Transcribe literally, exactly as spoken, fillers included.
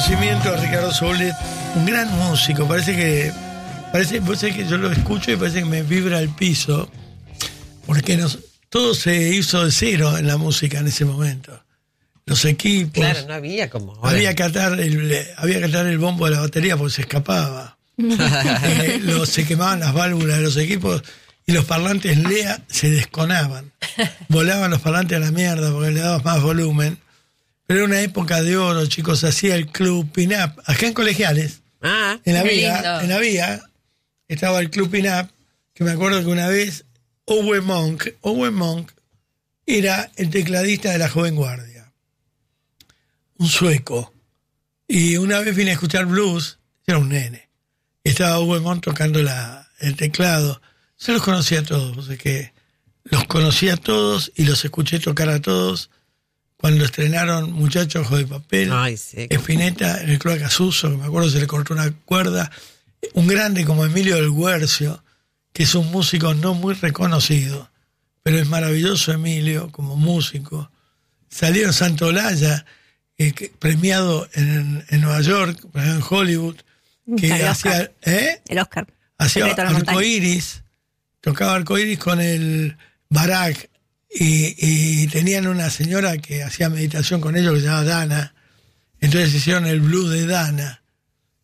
reconocimiento a Ricardo Soulet, un gran músico. Parece que, parece, vos sabés que yo lo escucho y parece que me vibra el piso, porque nos, todo se hizo de cero en la música en ese momento. Los equipos. Claro, no había como ahora. Había que atar el, había que atar el bombo de la batería porque se escapaba. eh, los, se quemaban las válvulas de los equipos y los parlantes Lea se desconaban. Volaban los parlantes a la mierda porque le dabas más volumen. Pero era una época de oro, chicos. Hacía el club Pin-Up, acá en Colegiales. Ah, en la qué vía, lindo. en la vía estaba el club Pin-Up, que me acuerdo que una vez Owen Monk, Owen Monk era el tecladista de la Joven Guardia, un sueco. Y una vez vine a escuchar blues, era un nene. Estaba Owen Monk tocando la, el teclado. Yo los conocía a todos, o sea que los conocí a todos y los escuché tocar a todos cuando estrenaron Muchachos Ojos de Papel. Ay, sí. Spinetta en el Cloaca Suso, que me acuerdo se le cortó una cuerda. Un grande como Emilio del Guercio, que es un músico no muy reconocido, pero es maravilloso Emilio como músico. Salieron Santolaya, eh, que- premiado en, en Nueva York, premiado en Hollywood, que El hacía, Oscar. ¿eh? El Oscar. hacía Secreto de la montaña. arcoíris, tocaba arcoíris con el Barak, y, y tenían una señora que hacía meditación con ellos que se llamaba Dana. Entonces hicieron el blues de Dana.